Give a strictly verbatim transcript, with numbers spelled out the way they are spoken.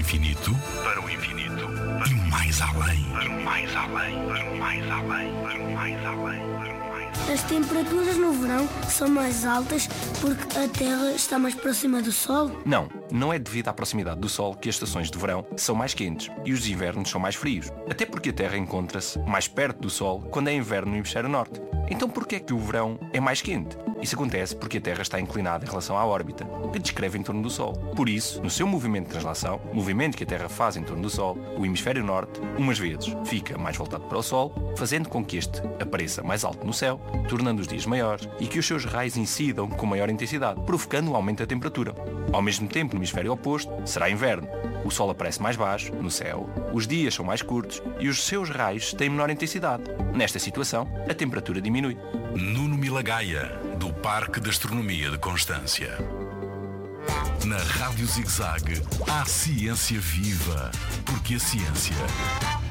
infinito, para o infinito, para e mais além, para o mais além, para o mais além, para o mais além, para o mais além. As temperaturas no verão são mais altas porque a Terra está mais próxima do Sol? Não, não é devido à proximidade do Sol que as estações de verão são mais quentes e os invernos são mais frios. Até porque a Terra encontra-se mais perto do Sol quando é inverno no hemisfério norte. Então porquê é que o verão é mais quente? Isso acontece porque a Terra está inclinada em relação à órbita, que descreve em torno do Sol. Por isso, no seu movimento de translação, movimento que a Terra faz em torno do Sol, o hemisfério norte, umas vezes, fica mais voltado para o Sol, fazendo com que este apareça mais alto no céu, tornando os dias maiores e que os seus raios incidam com maior intensidade, provocando um aumento da temperatura. Ao mesmo tempo, no hemisfério oposto, será inverno. O Sol aparece mais baixo, no céu, os dias são mais curtos e os seus raios têm menor intensidade. Nesta situação, a temperatura diminui. Nuno Milagaya, do Parque de Astronomia de Constância. Na Rádio Zig-Zag, há ciência viva, porque a ciência